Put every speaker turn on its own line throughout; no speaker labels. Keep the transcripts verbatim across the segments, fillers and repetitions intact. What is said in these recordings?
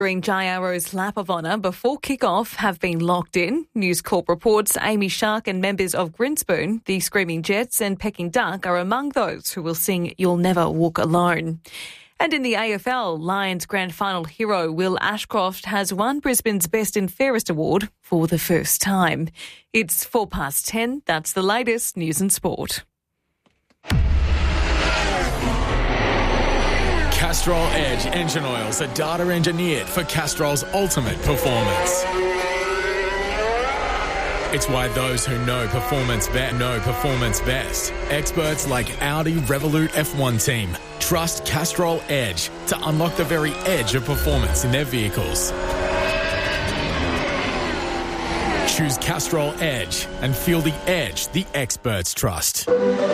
Jai Arrow's lap of honour before kick-off have been locked in. News Corp reports Amy Shark and members of Grinspoon, the Screaming Jets and Peking Duck are among those who will sing You'll Never Walk Alone. And in the A F L, Lions grand final hero Will Ashcroft has won Brisbane's Best and Fairest award for the first time. It's four past ten. That's the latest news and sport.
Castrol Edge engine oils are data engineered for Castrol's ultimate performance. It's why those who know performance best know performance best. Experts like Audi Revolut F one team trust Castrol Edge to unlock the very edge of performance in their vehicles. Choose Castrol Edge and feel the edge the experts trust.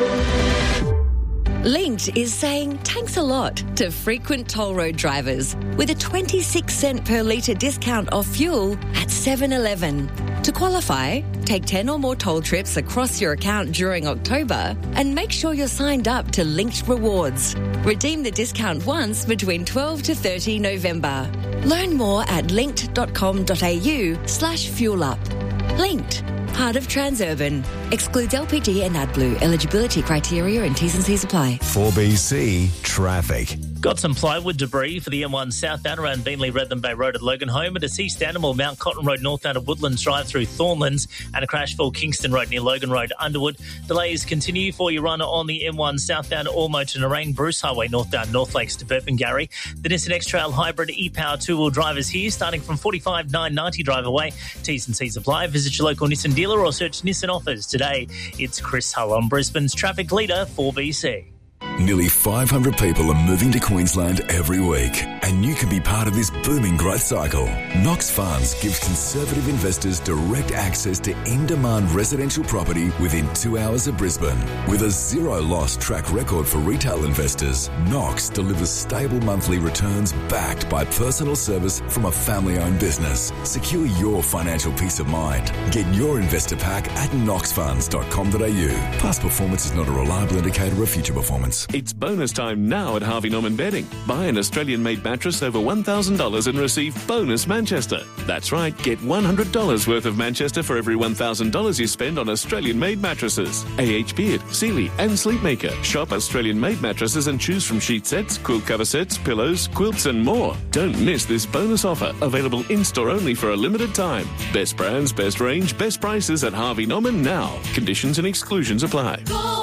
Linked is saying thanks a lot to frequent toll road drivers with a twenty-six cent per litre discount off fuel at seven eleven. To qualify, take ten or more toll trips across your account during October and make sure you're signed up to Linked Rewards. Redeem the discount once between twelve to thirty November. Learn more at linked.com.au slash fuel up. Linked. Part of Transurban. Excludes L P G and AdBlue. Eligibility criteria and T's and C's apply.
four B C Traffic.
Got some plywood debris for the M one southbound around Beenleigh Redland Bay Road at Loganholme, and a East Animal Mount Cotton Road northbound at Woodlands Drive through Thornlands, and a crash for Kingston Road near Logan Road, Underwood. Delays continue for your runner on the M one southbound Ormo to Nerang, Bruce Highway northbound North Lakes to Burpengary. The Nissan X-Trail Hybrid e-Power two-wheel drivers here, starting from forty-five nine ninety drive away. T's and C's apply. Visit your local Nissan dealer or search Nissan offers today. It's Chris Hull on Brisbane's traffic leader, four B C.
Nearly five hundred people are moving to Queensland every week, and you can be part of this booming growth cycle. Knox Funds gives conservative investors direct access to in-demand residential property within two hours of Brisbane. With a zero-loss track record for retail investors, Knox delivers stable monthly returns backed by personal service from a family-owned business. Secure your financial peace of mind. Get your investor pack at knox funds dot com dot a u. Past performance is not a reliable indicator of future performance.
It's bonus time now at Harvey Norman Bedding. Buy an Australian-made mattress over one thousand dollars and receive bonus Manchester. That's right, get one hundred dollars worth of Manchester for every one thousand dollars you spend on Australian-made mattresses. A H Beard, Sealy and Sleepmaker. Shop Australian-made mattresses and choose from sheet sets, quilt cover sets, pillows, quilts and more. Don't miss this bonus offer, available in-store only for a limited time. Best brands, best range, best prices at Harvey Norman now. Conditions and exclusions apply.
Go.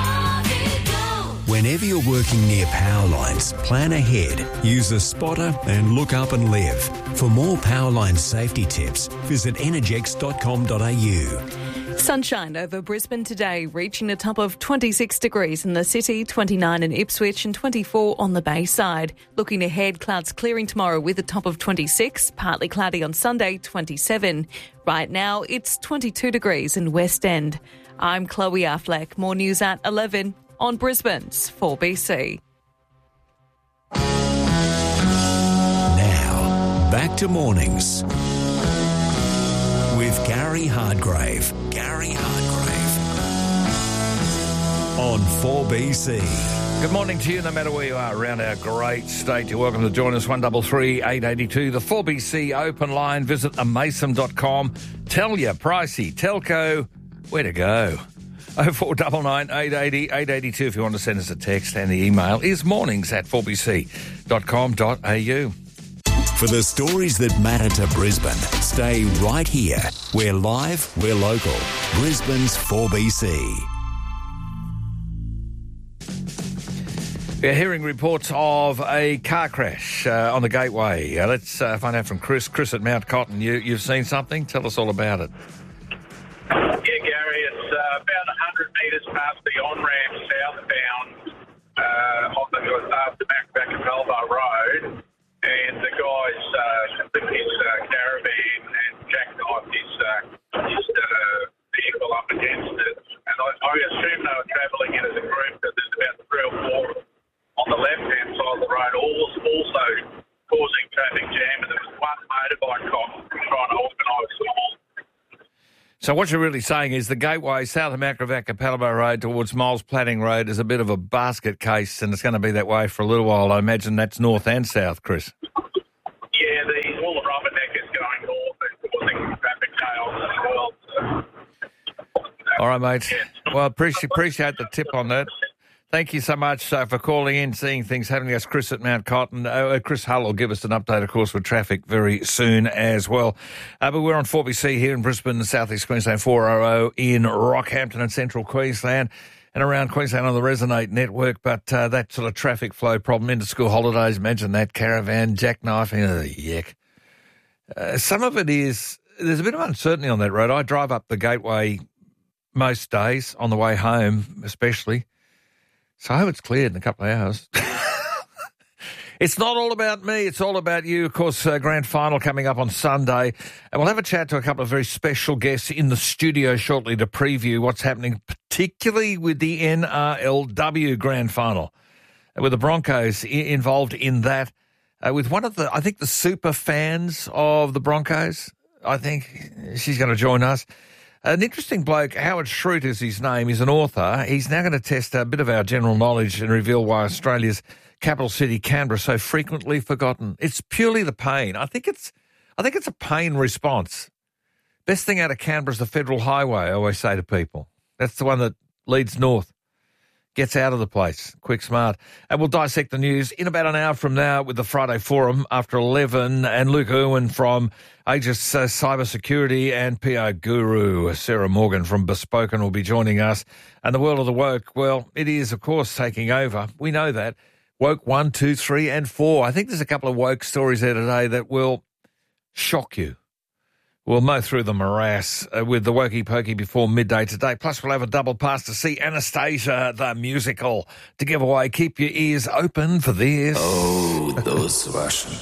Whenever you're working near power lines, plan ahead, use a spotter and look up and live. For more power line safety tips, visit energex dot com dot a u.
Sunshine over Brisbane today, reaching a top of twenty-six degrees in the city, twenty-nine in Ipswich and twenty-four on the Bayside. Looking ahead, clouds clearing tomorrow with a top of twenty-six, partly cloudy on Sunday, twenty-seven. Right now, it's twenty-two degrees in West End. I'm Chloe Affleck. More news at eleven. On Brisbane's four B C.
Now, back to mornings with Gary Hardgrave. Gary Hardgrave on four B C.
Good morning to you, no matter where you are around our great state. You're welcome to join us, one three three, eight eight two. The four B C open line. Visit amason dot com. Tell you, pricey, telco, where to go. oh four nine nine, eight eight zero, eight eight two if you want to send us a text, and the email is mornings at four b c dot com dot a u.
For the stories that matter to Brisbane, stay right here. We're live, we're local. Brisbane's four B C.
We're hearing reports of a car crash uh, on the Gateway. Uh, let's uh, find out from Chris. Chris at Mount Cotton, you, you've seen something? Tell us all about it.
Yeah, Gary, it's uh, about one hundred metres past the on-ramp southbound uh, on the, uh, the back back of Melbourne Road, and the guys uh, took his uh, caravan and jackknifed his, uh, his uh, vehicle up against it. And I, I assume they were travelling in as a group, because there's about three or four on the left-hand side of the road, also causing traffic jam, and there was one motorbike cop trying to organise it all.
So what you're really saying is the Gateway, south of Macrovac, Capalabo Road towards Moles Platting Road is a bit of a basket case, and it's going to be that way for a little while. I imagine that's north and south, Chris.
Yeah, the, all the rubberneckers going north and causing traffic chaos as well.
All right, mate. Well, appreciate appreciate the tip on that. Thank you so much uh, for calling in, seeing things happening. Us, Chris at Mount Cotton. Uh, Chris Hull will give us an update, of course, with traffic very soon as well. Uh, but we're on four B C here in Brisbane, South East Queensland, four oh oh in Rockhampton and Central Queensland, and around Queensland on the Resonate network. But uh, that sort of traffic flow problem into school holidays, imagine that, caravan, jackknifing, oh, yuck. Uh, some of it is, there's a bit of uncertainty on that road. I drive up the Gateway most days, on the way home especially. So I hope it's cleared in a couple of hours. It's not all about me. It's all about you. Of course, uh, grand final coming up on Sunday. And we'll have a chat to a couple of very special guests in the studio shortly to preview what's happening, particularly with the N R L W grand final, with the Broncos I- involved in that, uh, with one of the, I think, the super fans of the Broncos. I think she's going to join us. An interesting bloke, Howard Schrute is his name, he's an author. He's now going to test a bit of our general knowledge and reveal why Australia's capital city, Canberra, is so frequently forgotten. It's purely the pain. I think it's I think it's a pain response. Best thing out of Canberra is the Federal Highway, I always say to people. That's the one that leads north. Gets out of the place, quick, smart. And we'll dissect the news in about an hour from now with the Friday Forum after eleven, and Luke Irwin from Aegis uh, Cyber Security and P R guru Sarah Morgan from Bespoken will be joining us. And the world of the woke, well, it is, of course, taking over. We know that. Woke one, two, three, and four. I think there's a couple of woke stories there today that will shock you. We'll mow through the morass uh, with the Wokey Pokey before midday today. Plus, we'll have a double pass to see Anastasia, the musical, to give away. Keep your ears open for this.
Oh, those Russians.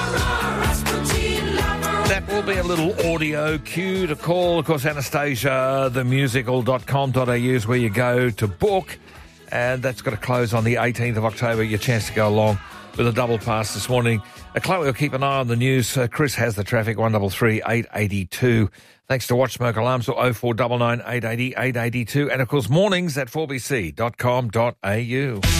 That will be a little audio cue to call. Of course, Anastasia, the musical dot com dot a u is where you go to book. And that's got to close on the eighteenth of October. Your chance to go along with a double pass this morning. Uh, Chloe will keep an eye on the news. Uh, Chris has the traffic, one three three, eight eight two. Thanks to Watch Smoke Alarms at oh four nine nine, eight eight zero, eight eight two. And, of course, mornings at four b c dot com dot a u. Look,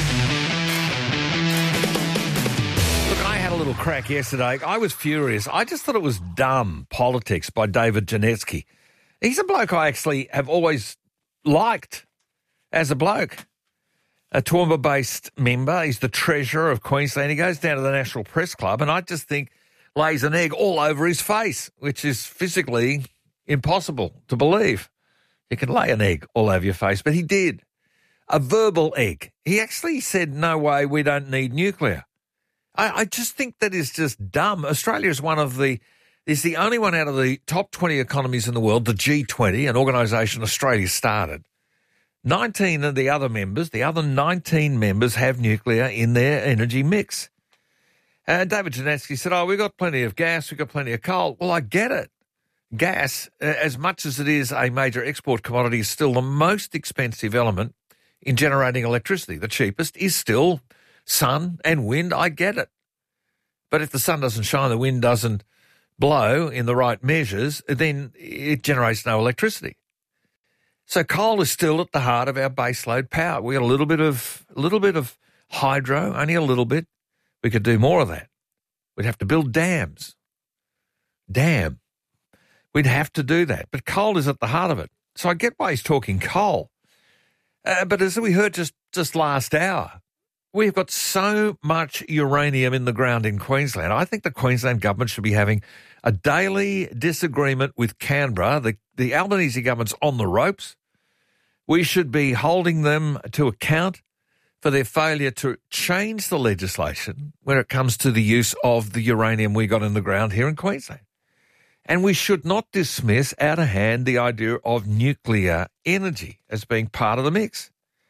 I had a little crack yesterday. I was furious. I just thought it was dumb politics by David Janetsky. He's a bloke I actually have always liked as a bloke. A Toowoomba-based member. He's the treasurer of Queensland. He goes down to the National Press Club and I just think lays an egg all over his face, which is physically impossible to believe. You can lay an egg all over your face, but he did. A verbal egg. He actually said, no way, we don't need nuclear. I, I just think that is just dumb. Australia is one of the, is the only one out of the top twenty economies in the world, the G twenty, an organisation Australia started. nineteen of the other members, the other nineteen members have nuclear in their energy mix. And David Janetsky said, oh, we've got plenty of gas, we've got plenty of coal. Well, I get it. Gas, as much as it is a major export commodity, is still the most expensive element in generating electricity. The cheapest is still sun and wind. I get it. But if the sun doesn't shine, the wind doesn't blow in the right measures, then it generates no electricity. So coal is still at the heart of our baseload power. We got a little bit of a little bit of hydro, only a little bit. We could do more of that. We'd have to build dams. Dam. We'd have to do that. But coal is at the heart of it. So I get why he's talking coal. Uh, but as we heard just, just last hour, we've got so much uranium in the ground in Queensland. I think the Queensland government should be having a daily disagreement with Canberra. The, the Albanese government's on the ropes. We should be holding them to account for their failure to change the legislation when it comes to the use of the uranium we got in the ground here in Queensland. And we should not dismiss out of hand the idea of nuclear energy as being part of the mix.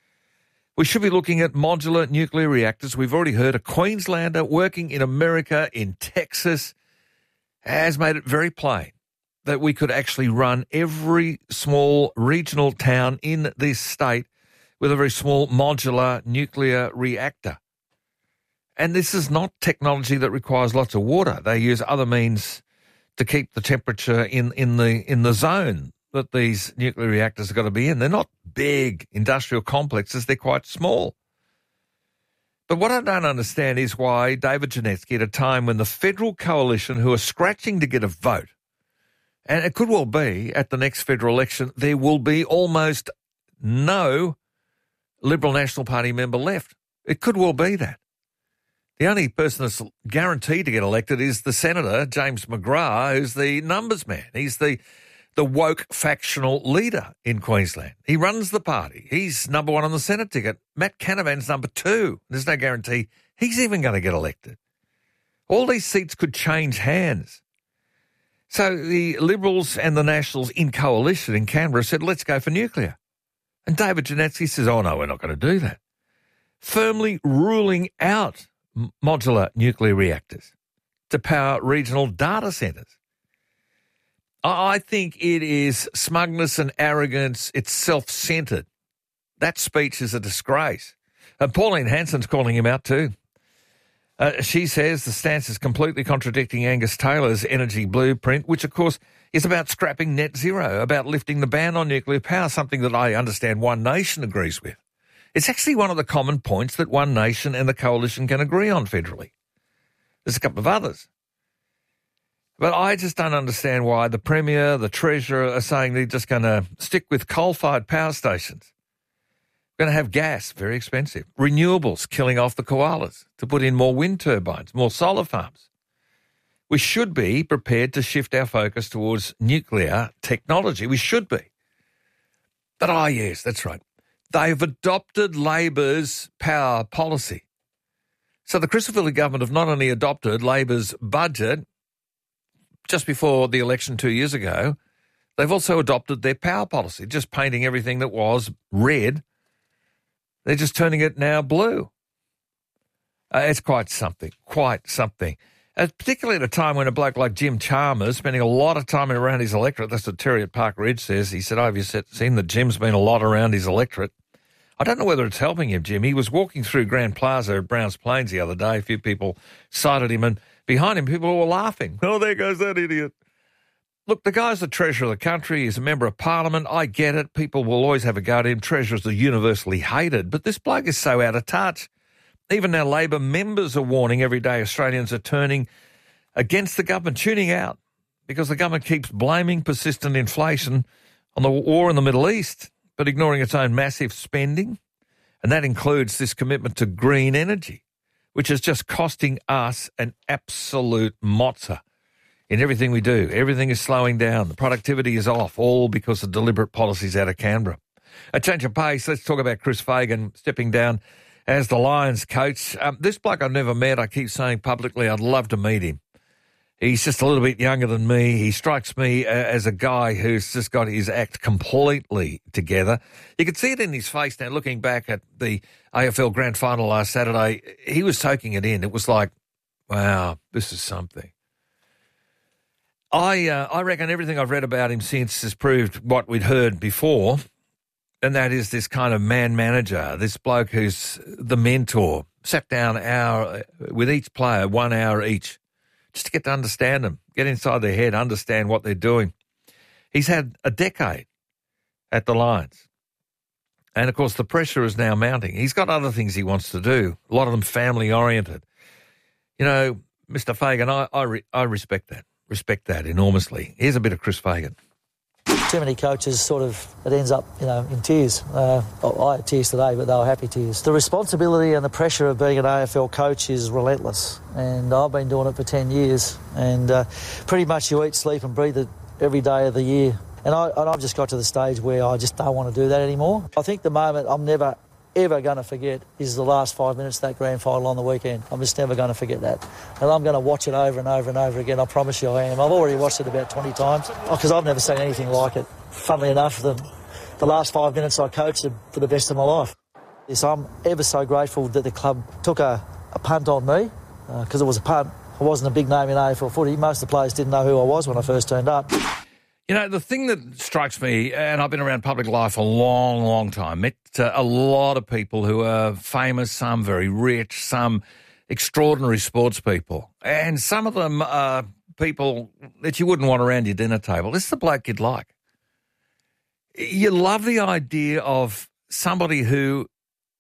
We should be looking at modular nuclear reactors. We've already heard a Queenslander working in America, in Texas, has made it very plain that we could actually run every small regional town in this state with a very small modular nuclear reactor. And this is not technology that requires lots of water. They use other means to keep the temperature in, in the in the zone that these nuclear reactors have got to be in. They're not big industrial complexes, they're quite small. But what I don't understand is why David Janetsky, at a time when the federal coalition, who are scratching to get a vote, and it could well be at the next federal election, there will be almost no Liberal National Party member left. It could well be that. The only person that's guaranteed to get elected is the Senator, James McGrath, who's the numbers man. He's the, the woke factional leader in Queensland. He runs the party. He's number one on the Senate ticket. Matt Canavan's number two. There's no guarantee he's even going to get elected. All these seats could change hands. So the Liberals and the Nationals in coalition in Canberra said, let's go for nuclear. And David Janetsky says, oh, no, we're not going to do that. Firmly ruling out modular nuclear reactors to power regional data centres. I think it is smugness and arrogance. It's self-centred. That speech is a disgrace. And Pauline Hanson's calling him out too. Uh, she says the stance is completely contradicting Angus Taylor's energy blueprint, which, of course, is about scrapping net zero, about lifting the ban on nuclear power, something that I understand One Nation agrees with. It's actually one of the common points that One Nation and the Coalition can agree on federally. There's a couple of others. But I just don't understand why the Premier, the Treasurer are saying they're just going to stick with coal-fired power stations. We're going to have gas, very expensive. Renewables, killing off the koalas, to put in more wind turbines, more solar farms. We should be prepared to shift our focus towards nuclear technology. We should be. But, ah, yes, that's right. They've adopted Labor's power policy. So the Christopher government have not only adopted Labor's budget just before the election two years ago, they've also adopted their power policy, just painting everything that was red. They're just turning it now blue. Uh, it's quite something, quite something. Uh, particularly at a time when a bloke like Jim Chalmers, spending a lot of time around his electorate, that's what Terry at Park Ridge says. He said, oh, have you seen that Jim's been a lot around his electorate? I don't know whether it's helping him, Jim. He was walking through Grand Plaza at Browns Plains the other day. A few people sighted him, and behind him, people were laughing. Oh, there goes that idiot. Look, the guy's the treasurer of the country. He's a member of parliament. I get it. People will always have a go at him. Treasurers are universally hated. But this bloke is so out of touch. Even now, Labor members are warning every day Australians are turning against the government, tuning out, because the government keeps blaming persistent inflation on the war in the Middle East, but ignoring its own massive spending. And that includes this commitment to green energy, which is just costing us an absolute mozza in everything we do. Everything is slowing down. The productivity is off, all because of deliberate policies out of Canberra. A change of pace, let's talk about Chris Fagan stepping down as the Lions coach. Um, this bloke I've never met, I keep saying publicly, I'd love to meet him. He's just a little bit younger than me. He strikes me as a guy who's just got his act completely together. You could see it in his face now, looking back at the A F L Grand Final last Saturday. He was soaking it in. It was like, wow, this is something. I uh, I reckon everything I've read about him since has proved what we'd heard before, and that is this kind of man manager, this bloke who's the mentor, sat down hour with each player, one hour each, just to get to understand them, get inside their head, understand what they're doing. He's had a decade at the Lions. And, of course, the pressure is now mounting. He's got other things he wants to do, a lot of them family-oriented. You know, Mister Fagan, I I, re- I respect that, respect that enormously. Here's a bit of Chris Fagan.
Too many coaches sort of, it ends up, you know, in tears. Uh, I had tears today, but they were happy tears. The responsibility and the pressure of being an A F L coach is relentless, and I've been doing it for ten years, and uh, pretty much you eat, sleep and breathe it every day of the year. And, I, and I've just got to the stage where I just don't want to do that anymore. I think the moment I'm never, ever going to forget is the last five minutes of that grand final on the weekend. I'm just never going to forget that. And I'm going to watch it over and over and over again. I promise you I am. I've already watched it about twenty times because I've never seen anything like it. Funnily enough, the, the last five minutes I coached for the best of my life. Yes, I'm ever so grateful that the club took a, a punt on me because uh, it was a punt. I wasn't a big name in A F L footy. Most of the players didn't know who I was when I first turned up.
You know, the thing that strikes me, and I've been around public life a long, long time, met uh, a lot of people who are famous, some very rich, some extraordinary sports people, and some of them are people that you wouldn't want around your dinner table. This is the bloke you'd like. You love the idea of somebody who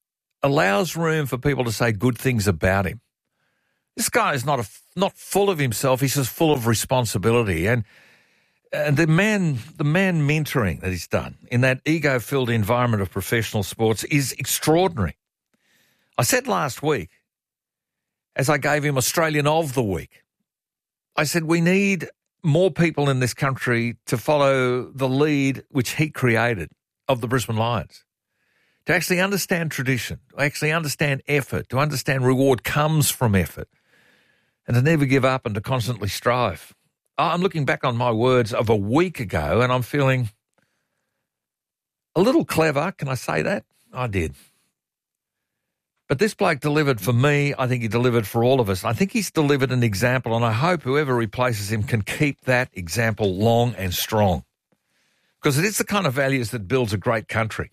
allows room for people to say good things about him. This guy is not a, not full of himself. He's just full of responsibility. And and the man the man mentoring that he's done in that ego-filled environment of professional sports is extraordinary. I said last week, as I gave him Australian of the Week, I said we need more people in this country to follow the lead which he created of the Brisbane Lions, to actually understand tradition, to actually understand effort, to understand reward comes from effort, and to never give up and to constantly strive. I'm looking back on my words of a week ago and I'm feeling a little clever. Can I say that? I did. But this bloke delivered for me. I think he delivered for all of us. I think he's delivered an example, and I hope whoever replaces him can keep that example long and strong, because it is the kind of values that builds a great country.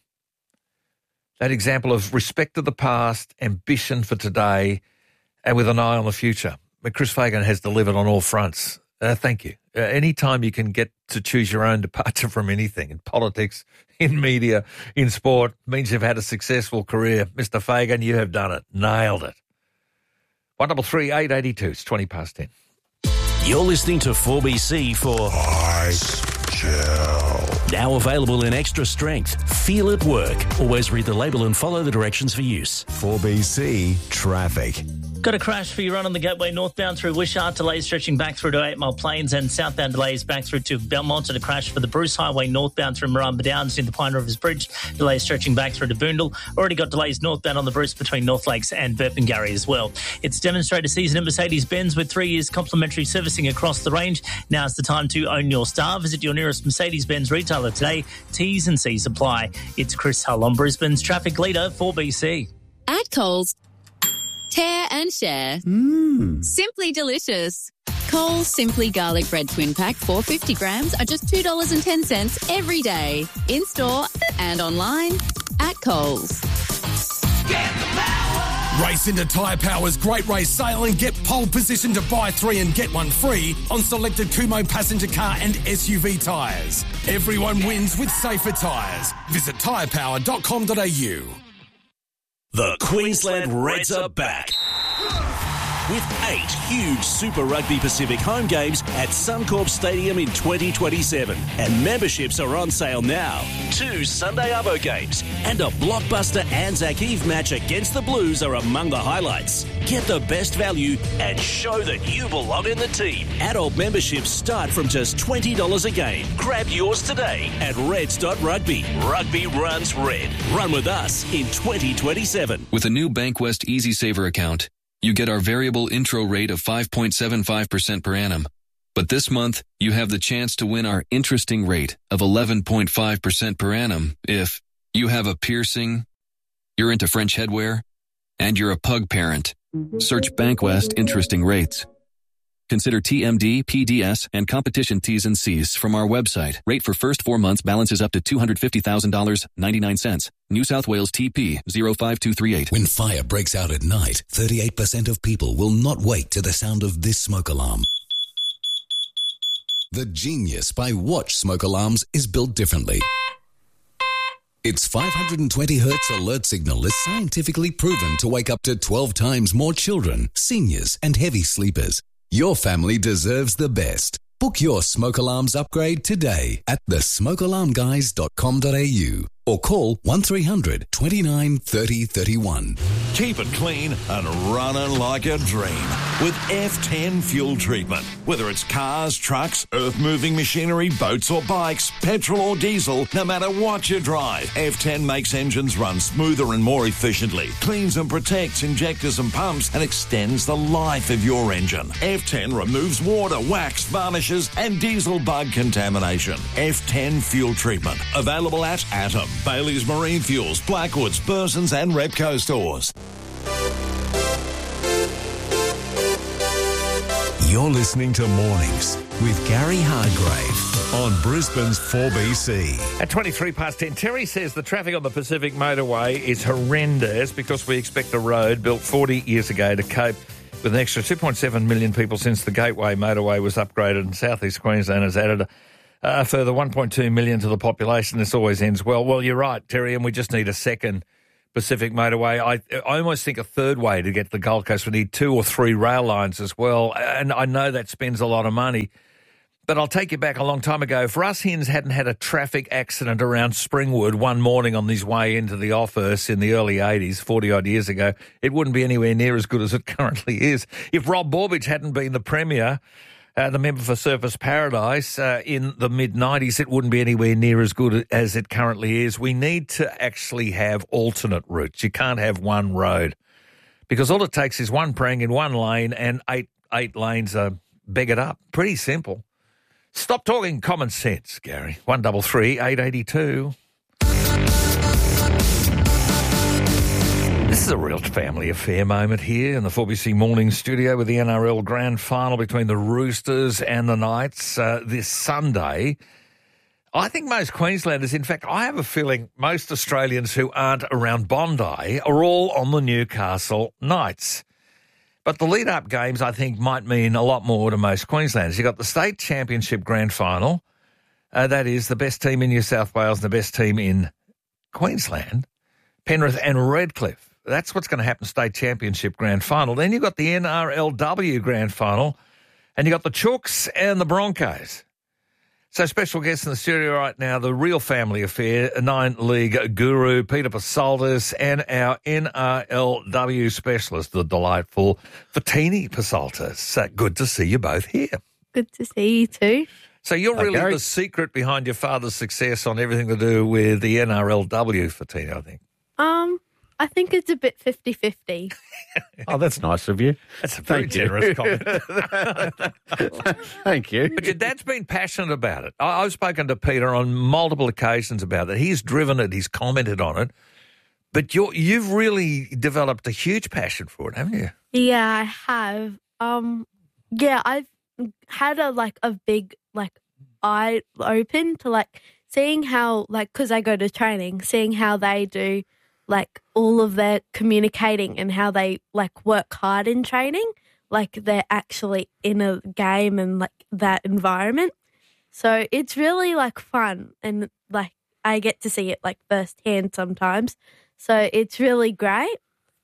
That example of respect to the past, ambition for today, and with an eye on the future. But Chris Fagan has delivered on all fronts. Uh, thank you. Uh, anytime you can get to choose your own departure from anything, in politics, in media, in sport, means you've had a successful career. Mister Fagan, you have done it. Nailed it. one double three eight eighty two. It's twenty past ten.
You're listening to four B C for Ice Gel. Now available in extra strength. Feel it work. Always read the label and follow the directions for use.
four B C Traffic.
Got a crash for you run on the Gateway northbound through Wishart, delays stretching back through to Eight Mile Plains, and southbound delays back through to Belmont, and a crash for the Bruce Highway northbound through Maramba Downs into Pine Rivers Bridge, delays stretching back through to Boondall. Already got delays northbound on the Bruce between North Lakes and Burpengary as well. It's demonstrator season at Mercedes-Benz with three years complimentary servicing across the range. Now's the time to own your star. Visit your nearest Mercedes-Benz retailer today. T's and C's apply. It's Chris Hull on Brisbane's traffic leader, four B C.
At Coles, tear and share.
Mmm.
Simply delicious. Coles Simply Garlic Bread Twin Pack four hundred fifty grams are just two dollars and ten cents every day. In store and online at Coles.
Get the power! Race into Tyre Power's Great Race Sale and get pole position to buy three and get one free on selected Kumho passenger car and S U V tyres. Everyone wins with safer tyres. Visit tyre power dot com dot a u.
The Queensland Reds are back. With eight huge Super Rugby Pacific home games at Suncorp Stadium in twenty twenty-seven. And memberships are on sale now. Two Sunday Arvo games and a blockbuster Anzac Eve match against the Blues are among the highlights. Get the best value and show that you belong in the team. Adult memberships start from just twenty dollars a game. Grab yours today at reds dot rugby. Rugby runs red. Run with us in twenty twenty-seven.
With a new Bankwest Easy Saver account, you get our variable intro rate of five point seven five percent per annum. But this month, you have the chance to win our interesting rate of eleven point five percent per annum if you have a piercing, you're into French headwear, and you're a pug parent. Search Bankwest Interesting Rates. Consider T M D, P D S, and competition T's and C's from our website. Rate for first four months balances up to two hundred fifty thousand dollars and ninety-nine cents. New South Wales T P zero five two three eight.
When fire breaks out at night, thirty-eight percent of people will not wake to the sound of this smoke alarm. The Genius by Watch smoke alarms is built differently. Its five hundred twenty hertz alert signal is scientifically proven to wake up to twelve times more children, seniors, and heavy sleepers. Your family deserves the best. Book your smoke alarms upgrade today at the smoke alarm guys dot com dot a u or call one three hundred, twenty-nine, thirty, thirty-one.
Keep it clean and running like a dream with F ten fuel treatment. Whether it's cars, trucks, earth-moving machinery, boats or bikes, petrol or diesel, no matter what you drive, F ten makes engines run smoother and more efficiently, cleans and protects injectors and pumps, and extends the life of your engine. F ten removes water, wax, varnishes, and diesel bug contamination. F ten fuel treatment. Available at Atom, Bailey's Marine Fuels, Blackwoods, Burson's and Repco stores.
You're listening to Mornings with Gary Hardgrave on Brisbane's four B C.
At twenty-three past ten, Terry says the traffic on the Pacific Motorway is horrendous because we expect a road built forty years ago to cope with an extra two point seven million people since the Gateway Motorway was upgraded and South East Queensland has added a, a further one point two million to the population. This always ends well. Well, you're right, Terry, and we just need a second Pacific Motorway. I, I almost think a third way to get to the Gold Coast would need two or three rail lines as well. And I know that spends a lot of money. But I'll take you back a long time ago. If Russ Hins hadn't had a traffic accident around Springwood one morning on his way into the office in the early eighties, forty-odd years ago, it wouldn't be anywhere near as good as it currently is. If Rob Borbidge hadn't been the Premier, uh, the member for Surfers Paradise, uh, in the mid-nineties, it wouldn't be anywhere near as good as it currently is. We need to actually have alternate routes. You can't have one road because all it takes is one prang in one lane and eight eight lanes are beggared up. Pretty simple. Stop talking common sense, Gary. one double three eight eighty two. This is a real family affair moment here in the four B C Morning Studio with the N R L Grand Final between the Roosters and the Knights uh, this Sunday. I think most Queenslanders, in fact, I have a feeling most Australians who aren't around Bondi are all on the Newcastle Knights. But the lead-up games, I think, might mean a lot more to most Queenslanders. You've got the State Championship Grand Final. Uh, that is the best team in New South Wales and the best team in Queensland, Penrith and Redcliffe. That's what's going to happen, State Championship Grand Final. Then you've got the N R L W Grand Final, and you've got the Chooks and the Broncos. So special guest in the studio right now, the real family affair, nine-league guru, Peter Pasaltis, and our N R L W specialist, the delightful Fatini Pasaltis. So good to see you both here.
Good to see you too.
So you're
Hi,
really
Gary.
the secret behind your father's success on everything to do with the N R L W, Fatini, I think.
Um, I think it's a bit fifty-fifty.
Oh, that's nice of you.
That's a very
Thank
generous
you.
comment.
Thank you.
But your dad's been passionate about it. I, I've spoken to Peter on multiple occasions about it. He's driven it. He's commented on it. But you're, you've really developed a huge passion for it, haven't you?
Yeah, I have. Um, yeah, I've had a like a big like eye open to like seeing how like because I go to training, seeing how they do like all of their communicating and how they like work hard in training, like they're actually in a game and like that environment. So it's really like fun and like I get to see it like firsthand sometimes. So it's really great.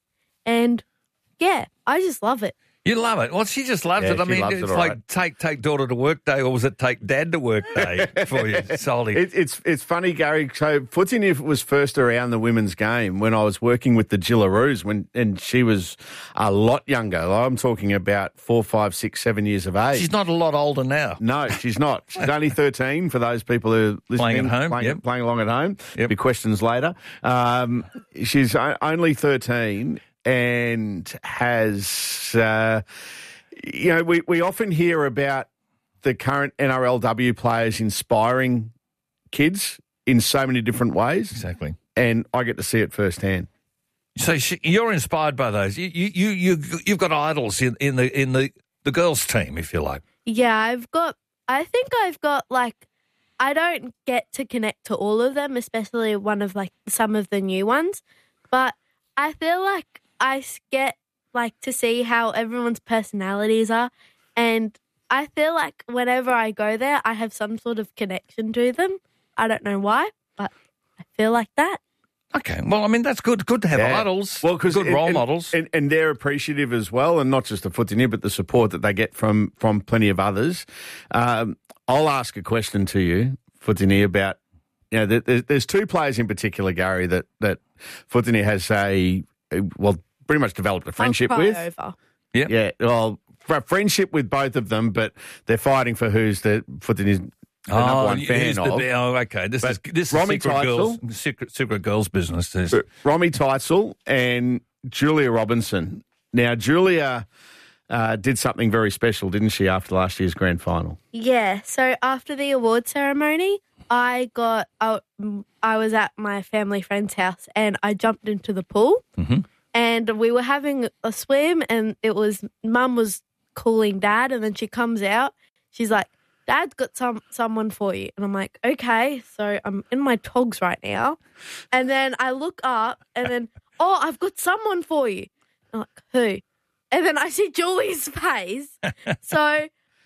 And yeah, I just love it.
You love it. Well, she just loves
Yeah,
it. I
she
mean,
loves it,
it's
all
like
right.
take take daughter to work day, or was it take dad to work day for you, Solly?
It, it's it's funny, Gary. So Footy was first around the women's game when I was working with the Gillaroos, when and she was a lot younger. I'm talking about four, five, six, seven years of age.
She's not a lot older now.
No, she's not. She's only thirteen. For those people who are listening,
Playing at home,
playing,
yep.
playing along at home. Yep. Be questions later. Um, she's o- only thirteen and has. Uh, You know, we, we often hear about the current N R L W players inspiring kids in so many different ways.
Exactly.
And I get to see it firsthand.
So she, you're inspired by those. You you you you you've got idols in, in the in the, the girls' team, if you like.
Yeah, I've got, I think I've got like, I don't get to connect to all of them, especially one of like some of the new ones, but I feel like I get like to see how everyone's personalities are. And I feel like whenever I go there, I have some sort of connection to them. I don't know why, but I feel like that.
Okay. Well, I mean, that's good. Good to have
Yeah.
idols.
Well, because
good role
and,
models.
And, and they're appreciative as well, and not just the Footy but the support that they get from, from plenty of others. Um, I'll ask a question to you, Footy, about, you know, there, there's two players in particular, Gary, that, that Footy has a, a, well, pretty much developed a friendship
I'll
with.
cry over.
Yeah.
Yeah. Well, a friendship with both of them, but they're fighting for who's the Footy is the number one fan
who's the-
of.
oh, okay. This
But
is this
Romy
is secret girls,
Teitzel-
secret, secret girls business. This.
But Romy Teitzel and Julia Robinson. Now, Julia uh, did something very special, didn't she, after last year's grand final?
Yeah, so after the award ceremony, I got, I, I was at my family friend's house and I jumped into the pool.
Mm-hmm.
And we were having a swim and it was, Mum was calling Dad and then she comes out. She's like, Dad's got some someone for you. And I'm like, okay. So I'm in my togs right now. And then I look up and then, oh, I've got someone for you. I'm like, who? And then I see Julie's face. So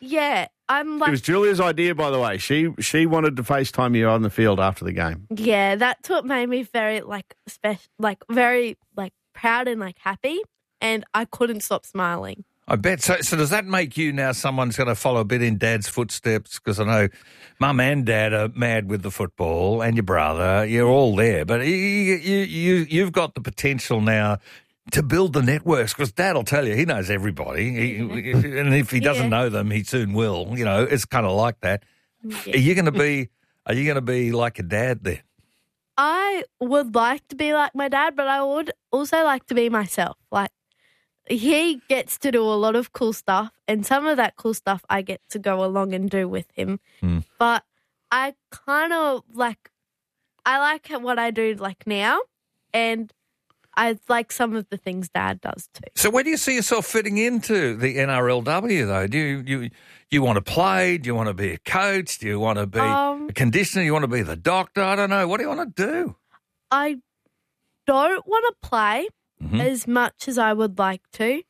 yeah, I'm like...
It was Julia's idea, by the way. She she wanted to FaceTime you on the field after the game.
Yeah, that's what made me very, like, special, like, very, like, proud and, like, happy, and I couldn't stop smiling.
I bet. So, so does that make you now someone's going to follow a bit in Dad's footsteps? Because I know Mum and Dad are mad with the football, and your brother. You're all there, but you, you, you, you've got the potential now to build the networks. Because Dad will tell you he knows everybody, he, and if he doesn't yeah. know them, he soon will. You know, it's kind of like that. Yeah. Are you going to be? Are you going to be like a dad then?
I would like to be like my dad, but I would also like to be myself. Like. He gets to do a lot of cool stuff, and some of that cool stuff I get to go along and do with him.
Mm.
But I kind of like, I like what I do like now, and I like some of the things Dad does too.
So where do you see yourself fitting into the N R L W though? Do you you, you want to play? Do you want to be a coach? Do you want to be
um,
a conditioner? Do you want to be the doctor? I don't know. What do you want to do?
I don't want to play. Mm-hmm. As much as I would like to.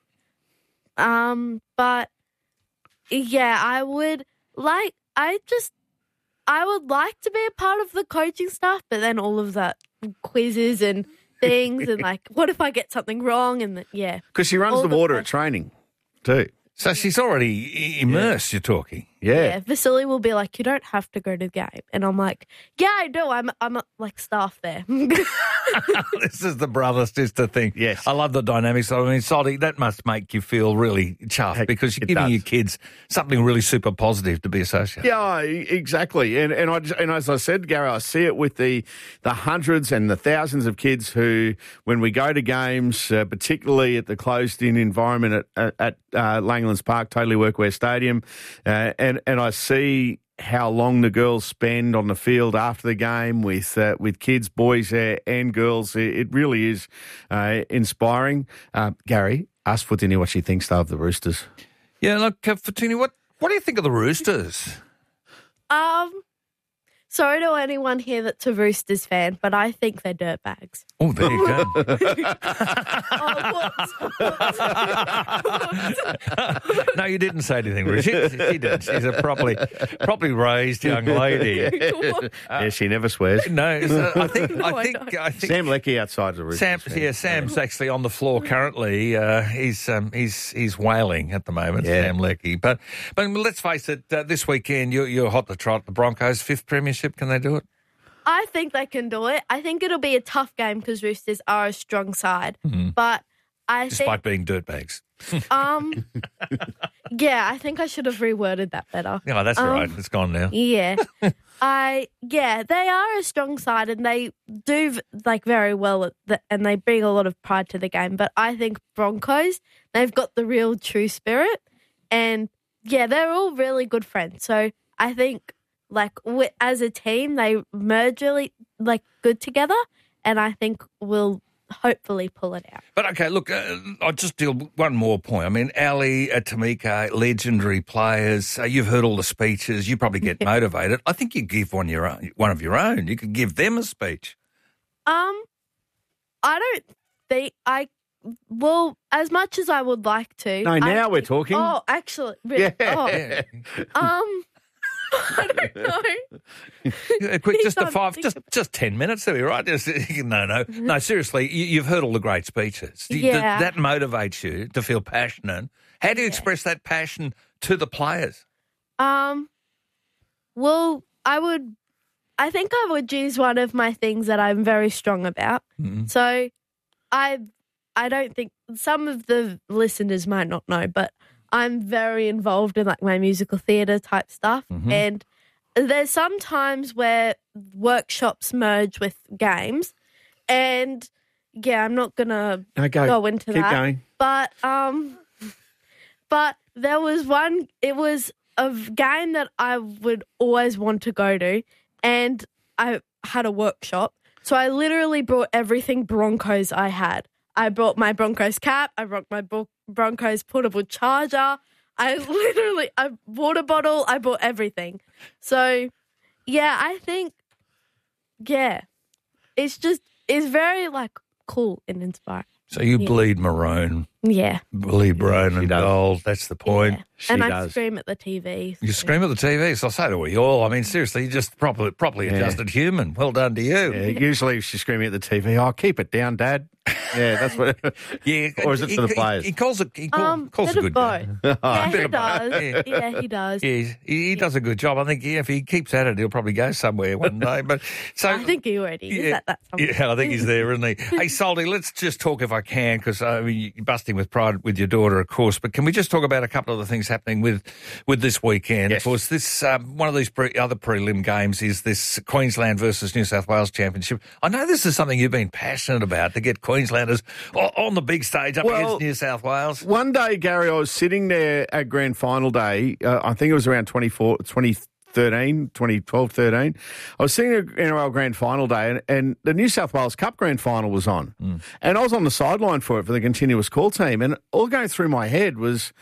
Um, but, yeah, I would like, I just, I would like to be a part of the coaching staff, but then all of that quizzes and things and, like, what if I get something wrong? And, the, yeah.
Because she runs the, the water at training, too.
So she's already immersed, yeah. You're talking.
Yeah.
Yeah, Vasily will be like, you don't have to go to the game. And I'm like, yeah, I do. I'm, I'm like, staff there.
This is the brother-sister thing.
Yes.
I love the dynamics. I mean, Solly, that must make you feel really chuffed Heck, because you're giving does. your kids something really super positive to be associated.
Yeah, exactly. And and I just, and as I said, Gary, I see it with the the hundreds and the thousands of kids who, when we go to games, uh, particularly at the closed-in environment at, at uh, Langlands Park, Totally Workwear Stadium, uh, and and I see how long the girls spend on the field after the game with uh, with kids, boys uh, and girls. It, it really is uh, inspiring. Uh, Gary, ask Futini what she thinks though of the Roosters.
Yeah, look, uh, Futini, what what do you think of the Roosters?
Um, sorry to anyone here that's a Roosters fan, but I think they're dirtbags.
Oh, there you go.
oh, whoops, whoops.
No, you didn't say anything, Ruth. She, she didn't. She's a properly, properly raised young lady.
Uh, yeah, she never swears.
No, so I think,
No,
I
I
think,
don't.
I think.
Sam Leckie outside the Roosters.
Sam,
fan.
yeah, Sam's actually on the floor currently. Uh, he's um, he's he's wailing at the moment,
Yeah.
Sam Leckie. But but let's face it, uh, this weekend you're you're hot to trot. The Broncos fifth premiership. Can they do it?
I think they can do it. I think it'll be a tough game because Roosters are a strong side.
Mm-hmm.
But I
Despite
think...
being dirtbags.
Um, yeah, I think I should have reworded that better.
Yeah, that's
um,
right. It's gone now.
Yeah. I, yeah, they are a strong side and they do, like, very well at the, and they bring a lot of pride to the game. But I think Broncos, they've got the real true spirit. And, yeah, they're all really good friends. So I think... Like, we, as a team, they merge really, like, good together, and I think we'll hopefully pull it out.
But, okay, look, uh, I'll just deal with one more point. I mean, Ali, uh, Tamika, legendary players. Uh, you've heard all the speeches. You probably get motivated. I think you give one, your own, one of your own. You could give them a speech.
Um, I don't think I... Well, as much as I would like to...
No, now
I,
we're talking.
Oh, actually... Really,
Yeah.
Oh, um... I don't know.
Yeah, quick, just a five, just just ten minutes, are we right? Just, no, no, no. Seriously, you, you've heard all the great speeches. You,
Yeah.
th- that motivates you to feel passionate. How do you express that passion to the players?
Um, well, I would, I think I would use one of my things that I'm very strong about.
Mhm.
So, I, I don't think some of the listeners might not know, but I'm very involved in like my musical theatre type stuff,
Mhm.
and there's some times where workshops merge with games, and yeah, I'm not gonna
No, go.
go into
Keep
that.
going.
But um, but there was one. It was a game that I would always want to go to, and I had a workshop, so I literally brought everything Broncos I had. I brought my Broncos cap. I brought my Bro- Broncos portable charger. I literally, a water bottle. I bought everything. So, yeah, I think, yeah, it's just, it's very like cool and inspiring.
So you
Yeah.
bleed maroon
Yeah.
Lee Brown and gold. That's the point.
Yeah. And I scream at the T V.
You scream at the T V, so so do we all. I mean, seriously, you're just properly, properly
Yeah.
adjusted human. Well done to you.
Yeah, usually she's screaming at the T V, oh, keep it down, Dad. Yeah, that's what.
Yeah.
Or is it
he,
for the
he-
players?
He, calls it, he call,
Um,
calls
bit
a
of
good
both.
game.
Yeah,
Bit
he
of both.
does. Yeah, he does.
Yeah, he, he does a good job. I think yeah, if he keeps at it, he'll probably go somewhere one day. But so
I think he already is
Yeah,
at that time.
yeah, I think he's there, isn't he? Hey, Soldy, let's just talk if I can, because I mean, you're busting with pride with your daughter, of course. But can we just talk about a couple of the things happening with with this weekend?
Yes.
Of course, this um, one of these pre- other prelim games is this Queensland versus New South Wales Championship. I know this is something you've been passionate about, to get Queenslanders o- on the big stage up
Well,
against New South Wales.
One day, Gary, I was sitting there at grand final day. Uh, I think it was around twenty-four, twenty thirteen, twenty twelve, thirteen. I was sitting at N R L grand final day, and, and the New South Wales Cup grand final was on.
Mm.
And I was on the sideline for it for the continuous call team. And all going through my head was,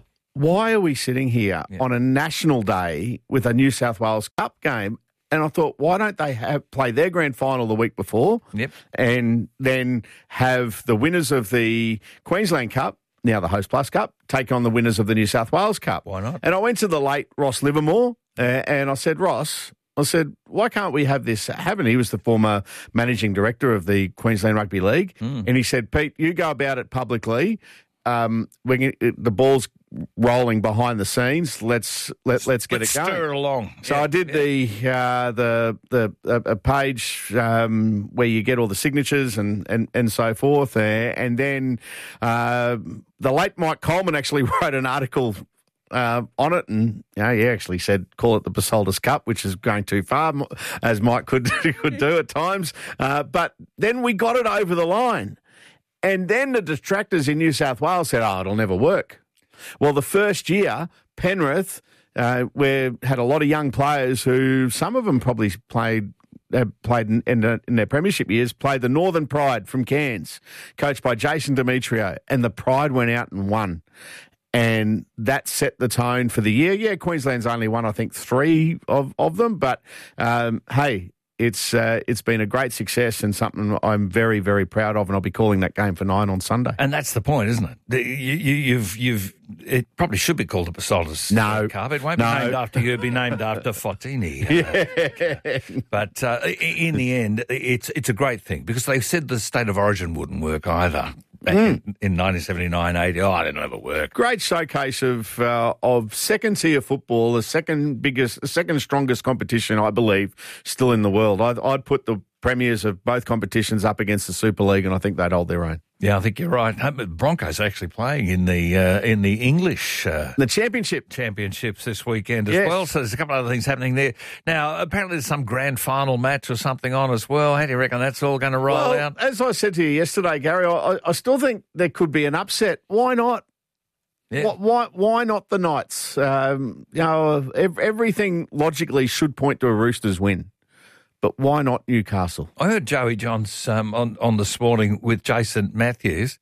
why are we sitting here
Yeah.
on a national day with a New South Wales Cup game? And I thought, why don't they have play their grand final the week before?
Yep.
And then have the winners of the Queensland Cup, now the Host Plus Cup, take on the winners of the New South Wales Cup.
Why not?
And I went to the late Ross Livermore, uh, and I said, Ross, I said, why can't we have this happen? He was the former managing director of the Queensland Rugby League.
Mm.
And he said, Pete, you go about it publicly. Um, we can, the ball's rolling behind the scenes. Let's let let's get
Let's
it going.
stir it along.
So
Yeah,
I did
yeah.
the uh, the the a, a page um, where you get all the signatures and and, and so forth, uh, and then uh, the late Mike Coleman actually wrote an article uh, on it, and you know, he actually said call it the Basoldas Cup, which is going too far, as Mike could could do at times. Uh, but then we got it over the line. And then the detractors in New South Wales said, oh, it'll never work. Well, the first year, Penrith, uh, we had a lot of young players who, some of them probably played uh, played in, in, the, in their premiership years, played the Northern Pride from Cairns, coached by Jason Demetrio, and the Pride went out and won. And that set the tone for the year. Yeah, Queensland's only won, I think, three of, of them, but um, hey, It's uh, it's been a great success and something I'm very, very proud of, and I'll be calling that game for nine on Sunday.
And that's the point, isn't it? The, you, you, you've you've it probably should be called the Basoldas
No.
Cup. It won't
No.
be named after you. It'll be named after Fotini.
Yeah.
But uh, i- in the end, it's it's a great thing, because they said the state of origin wouldn't work either back
Mm.
in, in nineteen seventy-nine, eighty. Oh, it'll never work.
Great showcase of uh, of second tier football, the second biggest, the second strongest competition, I believe, still in the world. I'd, I'd put the premiers of both competitions up against the Super League, and I think they'd hold their own.
Yeah, I think you're right. Uh, but Broncos are actually playing in the uh, in the English uh,
The championship.
championships this weekend as
Yes.
well. So there's a couple of other things happening there. Now, apparently there's some grand final match or something on as well. How do you reckon that's all going to roll
Well,
out?
as I said to you yesterday, Gary, I, I still think there could be an upset. Why not?
Yeah.
Why, why, why not the Knights? Um, you know, ev- everything logically should point to a Roosters win. But why not Newcastle?
I heard Joey Johns um, on, on this morning with Jason Matthews,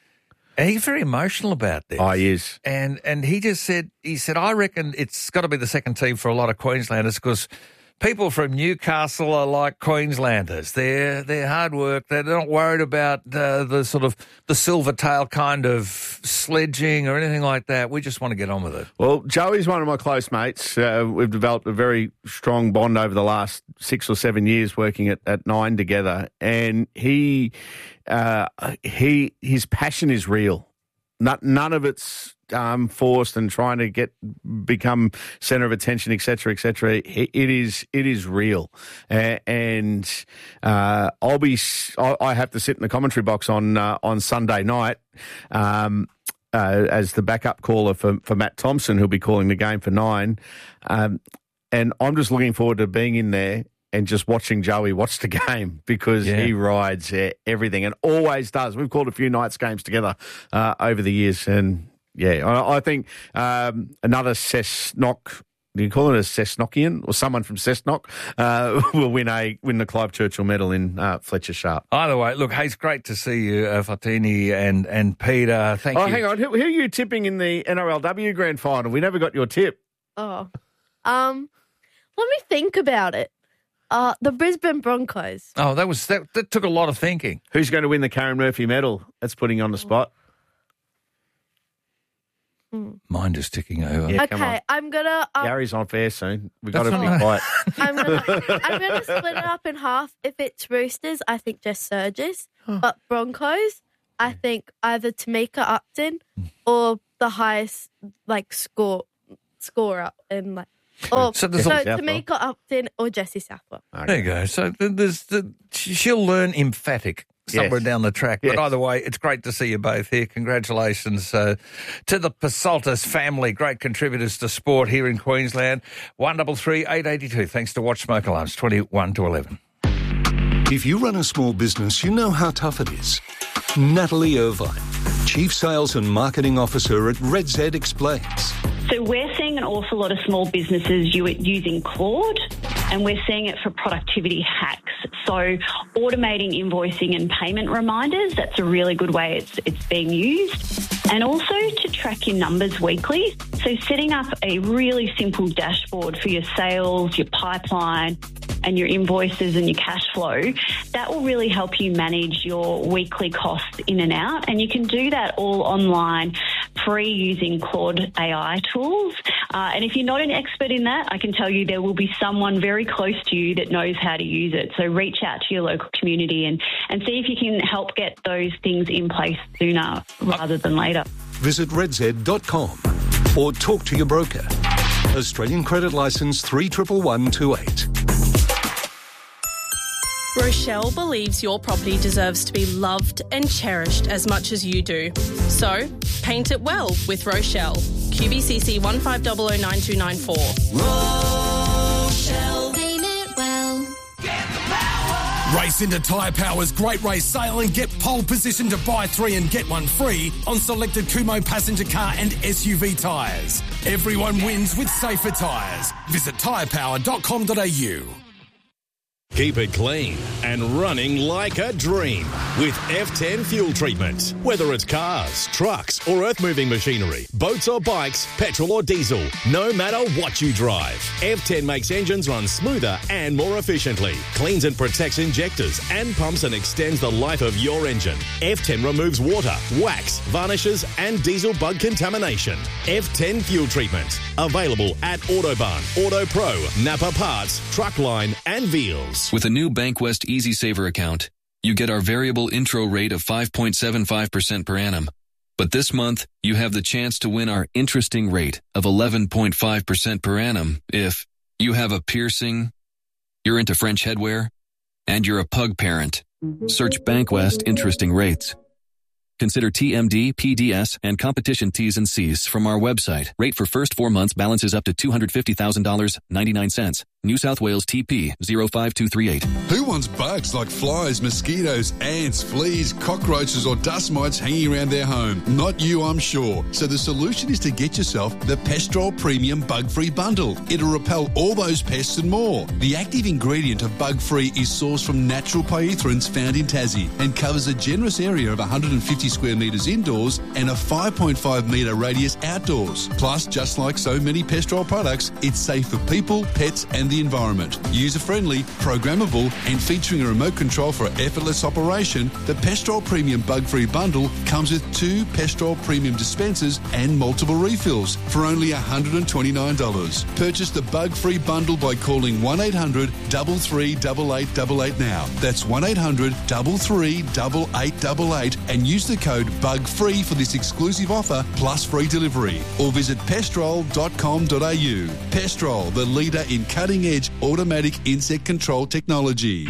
and he's very emotional about this.
Oh, he is.
And and he just said, he said, I reckon it's got to be the second team for a lot of Queenslanders, because people from Newcastle are like Queenslanders. They're they're hard work. They're not worried about uh, the sort of the silver tail kind of sledging or anything like that. We just want to get on with it.
Well, Joey's one of my close mates. Uh, we've developed a very strong bond over the last six or seven years working at, at Nine together. And he, uh, he, his passion is real. Not, none of it's um, forced and trying to get become centre of attention, et cetera, et cetera. It, it is it is real, uh, and uh, I'll be I, I have to sit in the commentary box on uh, on Sunday night. Um, Uh, as the backup caller for, for Matt Thompson, who'll be calling the game for Nine. Um, and I'm just looking forward to being in there and just watching Joey watch the game, because
Yeah.
he rides uh, everything and always does. We've called a few Knights games together uh, over the years. And, yeah, I, I think um, another Cessnock, do you call it a Cessnockian or someone from Cessnock, uh, will win a win the Clive Churchill Medal in uh, Fletcher Sharp.
Either way, look, hey, it's great to see you, uh, Fatini and, and Peter. Thank
oh,
you.
hang on. Who, who are you tipping in the N R L W Grand Final? We never got your tip.
Oh. Um, let me think about it. Uh, the Brisbane Broncos.
Oh, that was that, that took a lot of thinking.
Who's going to win the Karen Murphy Medal? That's putting you on the spot.
Mind is ticking over.
Yeah, come
Okay,
on.
I'm gonna. Um,
Gary's on fair soon. We've got to
That's
be
all
quiet.
I'm gonna. I'm gonna split it up in half. If it's Roosters, I think just Surges. But Broncos, I think either Tamika Upton or the highest like score scorer in like. Or
So
so,
there's a-
Tamika Upton or Jesse Southwell.
There you go. So th- there's the, she'll learn emphatic somewhere
Yes.
down the track. But
Yes.
either way, it's great to see you both here. Congratulations uh, to the Pasaltis family, great contributors to sport here in Queensland. one double three eight eighty two. Thanks to Watch Smoke Alarms, twenty-one to eleven.
If you run a small business, you know how tough it is. Natalie Irvine, Chief Sales and Marketing Officer at Red Z, explains.
So we're seeing an awful lot of small businesses u- using Claude, and we're seeing it for productivity hacks. So automating invoicing and payment reminders, that's a really good way it's, it's being used. And also to track your numbers weekly. So setting up a really simple dashboard for your sales, your pipeline, and your invoices and your cash flow, that will really help you manage your weekly costs in and out. And you can do that all online, free, using Claude A I tools. Uh, and if you're not an expert in that, I can tell you there will be someone very close to you that knows how to use it. So reach out to your local community and, and see if you can help get those things in place sooner rather than later.
Visit red z dot com or talk to your broker. Australian Credit Licence three one one one two eight.
Rochelle believes your property deserves to be loved and cherished as much as you do. So, paint it well with Rochelle. Q B C C one five zero zero nine two nine four.
Rochelle.
Paint it well.
Race into Tyre Power's Great Race Sale and get pole position to buy three and get one free on selected Kumo passenger car and S U V tyres. Everyone wins with safer tyres. Visit tyre power dot com dot a u.
Keep it clean and running like a dream with F ten fuel treatment. Whether it's cars, trucks or earth-moving machinery, boats or bikes, petrol or diesel, no matter what you drive, F ten makes engines run smoother and more efficiently, cleans and protects injectors and pumps and extends the life of your engine. F ten removes water, wax, varnishes and diesel bug contamination. F ten fuel treatment. Available at Autobahn, AutoPro, Napa Parts, Truckline and Veals.
With a new Bankwest Easy Saver account, you get our variable intro rate of five point seven five percent per annum. But this month, you have the chance to win our interesting rate of eleven point five percent per annum if you have a piercing, you're into French headwear, and you're a pug parent. Search Bankwest Interesting Rates. Consider T M D, P D S, and competition T's and C's from our website. Rate for first four months balances up to two hundred fifty thousand dollars and ninety-nine cents. New South Wales T P zero five two three eight.
Who wants bugs like flies, mosquitoes, ants, fleas, cockroaches or dust mites hanging around their home? Not you, I'm sure. So the solution is to get yourself the Pestrol Premium Bug-Free Bundle. It'll repel all those pests and more. The active ingredient of Bug-Free is sourced from natural pyrethroids found in Tassie and covers a generous area of one hundred fifty square metres indoors and a five point five metre radius outdoors. Plus, just like so many Pestrol products, it's safe for people, pets and the environment. User-friendly, programmable and featuring a remote control for effortless operation, the Pestrol Premium Bug-Free Bundle comes with two Pestrol Premium dispensers and multiple refills for only one hundred twenty-nine dollars. Purchase the Bug-Free Bundle by calling one eight hundred three three eight eight eight eight now. That's one eight hundred three three eight eight eight eight and use the code BUGFREE for this exclusive offer plus free delivery. Or visit pestrol dot com dot a u. Pestrol, the leader in cutting-edge automatic insect control technology.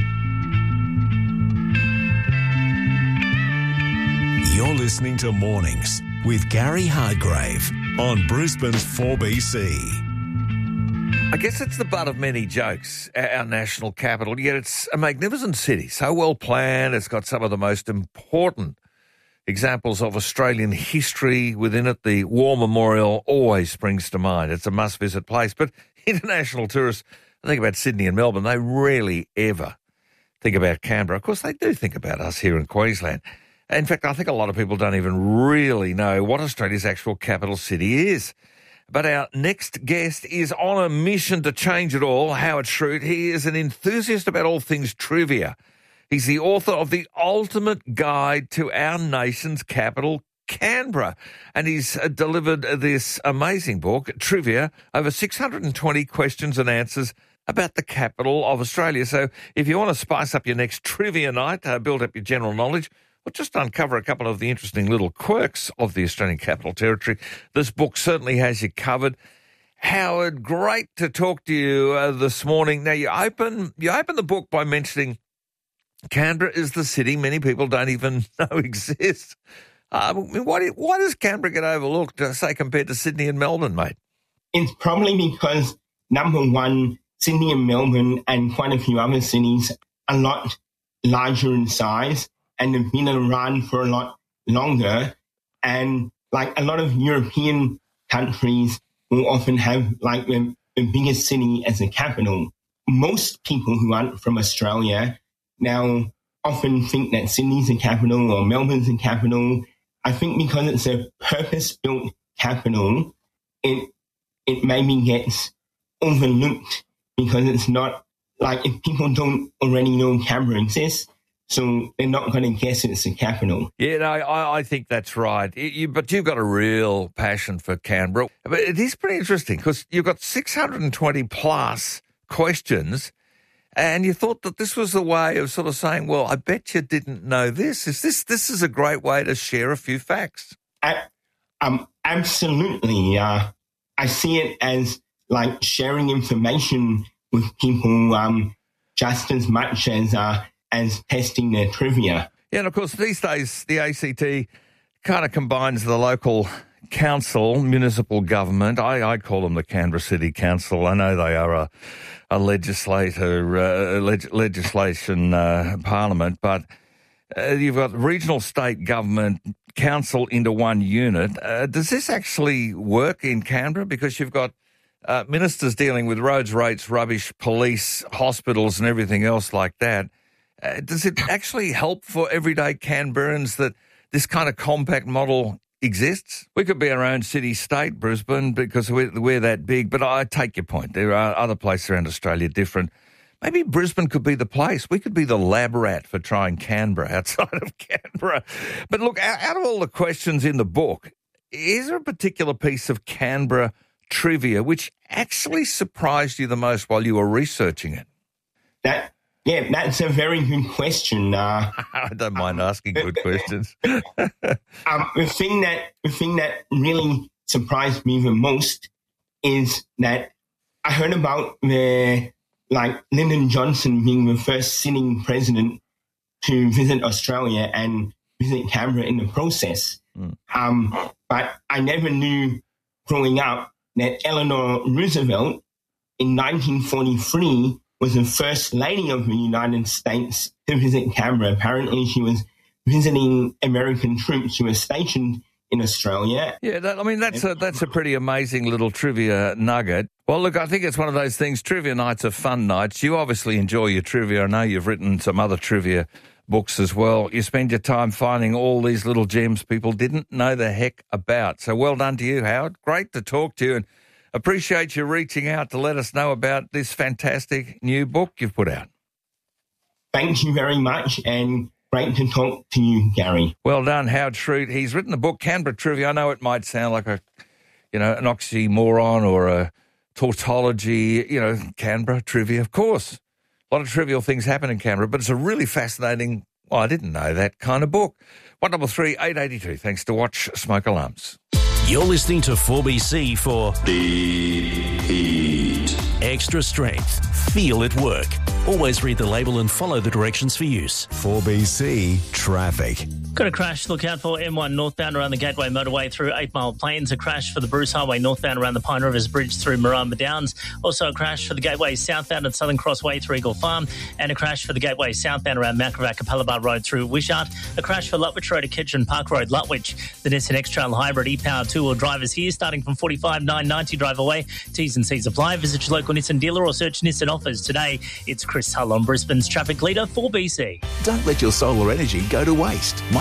You're listening to Mornings with Gary Hargrave on Brisbane's four B C.
I guess it's the butt of many jokes, our national capital, yet it's a magnificent city, so well planned. It's got some of the most important examples of Australian history within it. The War Memorial always springs to mind. It's a must-visit place. But international tourists, I think about Sydney and Melbourne, they rarely ever think about Canberra. Of course, they do think about us here in Queensland. In fact, I think a lot of people don't even really know what Australia's actual capital city is. But our next guest is on a mission to change it all. Howard Schrute, he is an enthusiast about all things trivia. He's the author of The Ultimate Guide to Our Nation's Capital, Canberra. And he's uh, delivered this amazing book, Trivia, over six hundred twenty questions and answers about the capital of Australia. So if you want to spice up your next trivia night, uh, build up your general knowledge, or just uncover a couple of the interesting little quirks of the Australian Capital Territory, this book certainly has you covered. Howard, great to talk to you uh, this morning. Now, you open you open the book by mentioning Canberra is the city many people don't even know exists. Uh, why, do, why does Canberra get overlooked, uh, say, compared to Sydney and Melbourne, mate?
It's probably because, number one, Sydney and Melbourne and quite a few other cities are a lot larger in size and have been around for a lot longer. And like a lot of European countries will often have like the, the biggest city as a capital. Most people who aren't from Australia now often think that Sydney's a capital or Melbourne's a capital. I think because it's a purpose-built capital, it it maybe gets overlooked because it's not, like, if people don't already know Canberra exists, so they're not going to guess it's a capital.
Yeah, no, I, I think that's right. You, but you've got a real passion for Canberra. But it is pretty interesting because you've got six hundred twenty plus questions, and you thought that this was the way of sort of saying, well, I bet you didn't know this. Is this this is a great way to share a few facts.
I, um, absolutely. Uh, I see it as like sharing information with people um, just as much as uh, as testing their trivia.
Yeah, and of course, these days the A C T kind of combines the local council, municipal government. I, I call them the Canberra City Council. I know they are a, a legislator, uh, leg, legislation uh, parliament, but uh, you've got regional state government council into one unit. Uh, does this actually work in Canberra? Because you've got uh, ministers dealing with roads, rates, rubbish, police, hospitals and everything else like that. Uh, does it actually help for everyday Canberrans that this kind of compact model exists? We could be our own city-state, Brisbane, because we're, we're that big, but I take your point. There are other places around Australia different. Maybe Brisbane could be the place. We could be the lab rat for trying Canberra outside of Canberra. But look, out of all the questions in the book, is there a particular piece of Canberra trivia which actually surprised you the most while you were researching it?
That Yeah, that's a very good question. Uh,
I don't mind asking good questions.
um, the thing that the thing that really surprised me the most is that I heard about the like Lyndon Johnson being the first sitting president to visit Australia and visit Canberra in the process. Mm. Um, but I never knew growing up that Eleanor Roosevelt in nineteen forty-three was the first lady of the United States to visit Canberra. Apparently she was visiting American troops who were stationed in Australia.
Yeah, that, I mean, that's a, that's a pretty amazing little trivia nugget. Well, look, I think it's one of those things, trivia nights are fun nights. You obviously enjoy your trivia. I know you've written some other trivia books as well. You spend your time finding all these little gems people didn't know the heck about. So well done to you, Howard. Great to talk to you, and appreciate you reaching out to let us know about this fantastic new book you've put out.
Thank you very much, and great to talk to you, Gary.
Well done, Howard Schrute. He's written the book Canberra Trivia. I know it might sound like a, you know, an oxymoron or a tautology, you know, Canberra Trivia. Of course, a lot of trivial things happen in Canberra, but it's a really fascinating, well, I didn't know that kind of book. one double three eight eighty two. Thanks to Watch Smoke Alarms.
You're listening to four B C for Deep Heat. Extra strength. Feel it work. Always read the label and follow the directions for use.
four B C Traffic.
Got a crash. Look out for M one northbound around the Gateway Motorway through Eight Mile Plains. A crash for the Bruce Highway northbound around the Pine Rivers Bridge through Maramba Downs. Also a crash for the Gateway southbound at Southern Crossway through Eagle Farm. And a crash for the Gateway southbound around Mount Gravatt Capalaba Road through Wishart. A crash for Lutwich Road at Kedron Park Road, Lutwich. The Nissan X-Trail Hybrid e-Power two-wheel drive is here, starting from forty-five thousand nine hundred ninety drive away. T's and C's apply. Visit your local Nissan dealer or search Nissan offers today. It's Chris Hull on Brisbane's traffic leader, four B C.
Don't let your solar energy go to waste. My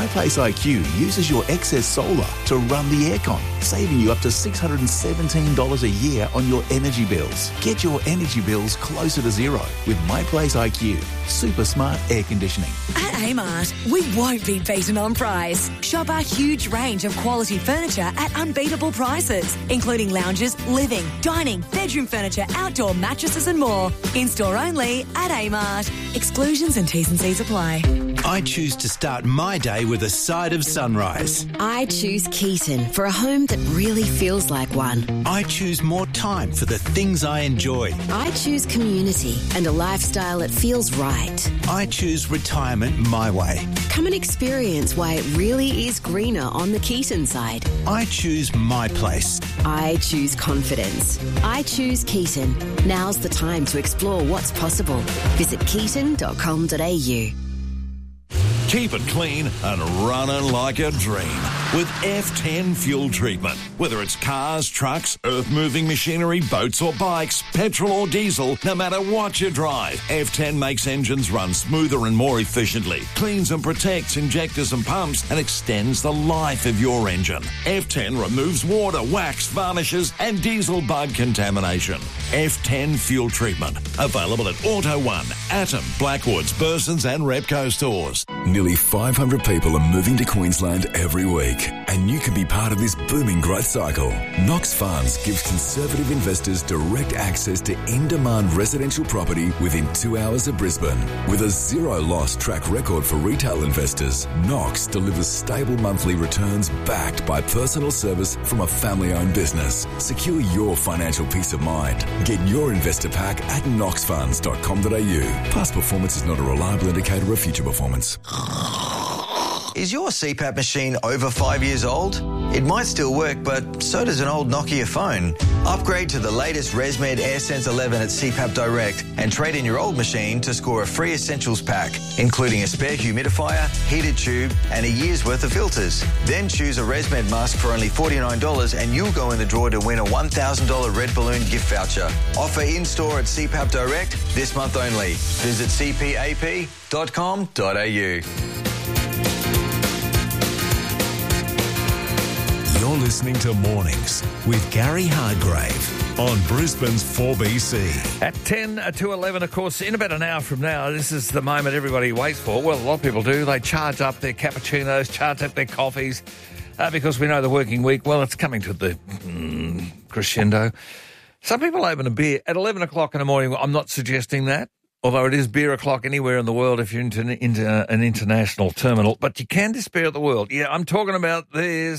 MyPlace I Q uses your excess solar to run the aircon, saving you up to six hundred seventeen dollars a year on your energy bills. Get your energy bills closer to zero with MyPlace I Q. Super smart air conditioning.
At Amart, we won't be beaten on price. Shop our huge range of quality furniture at unbeatable prices, including lounges, living, dining, bedroom furniture, outdoor mattresses and more. In-store only at Amart. Exclusions and T's and C's apply.
I choose to start my day with a side of sunrise.
I choose Keaton for a home that really feels like one.
I choose more time for the things I enjoy.
I choose community and a lifestyle that feels right.
I choose retirement my way.
Come and experience why it really is greener on the Keaton side.
I choose my place.
I choose confidence. I choose Keaton. Now's the time to explore what's possible. Visit keaton dot com dot a u.
Keep it clean and running like a dream with F ten fuel treatment. Whether it's cars, trucks, earth-moving machinery, boats or bikes, petrol or diesel, no matter what you drive, F ten makes engines run smoother and more efficiently, cleans and protects injectors and pumps, and extends the life of your engine. F ten removes water, wax, varnishes and diesel bug contamination. F ten fuel treatment. Available at Auto One, Atom, Blackwoods, Bursons and Repco stores.
Nearly five hundred people are moving to Queensland every week, and you can be part of this booming growth cycle. Knox Funds gives conservative investors direct access to in-demand residential property within two hours of Brisbane. With a zero-loss track record for retail investors, Knox delivers stable monthly returns backed by personal service from a family-owned business. Secure your financial peace of mind. Get your investor pack at knox funds dot com dot a u. Past performance is not a reliable indicator of future performance.
Is your C PAP machine over five years old? It might still work, but so does an old Nokia phone. Upgrade to the latest ResMed AirSense eleven at C PAP Direct and trade in your old machine to score a free essentials pack, including a spare humidifier, heated tube, and a year's worth of filters. Then choose a ResMed mask for only forty-nine dollars and you'll go in the draw to win a one thousand dollars Red Balloon gift voucher. Offer in-store at C PAP Direct this month only. Visit c p a p dot com dot a u.
You're listening to Mornings with Gary Hargrave on Brisbane's four B C.
At ten to eleven, of course, in about an hour from now, this is the moment everybody waits for. Well, a lot of people do. They charge up their cappuccinos, charge up their coffees, uh, because we know the working week, well, it's coming to the mm, crescendo. Some people open a beer at eleven o'clock in the morning. I'm not suggesting that, although it is beer o'clock anywhere in the world if you're into, into an international terminal. But you can despair at the world. Yeah, I'm talking about this.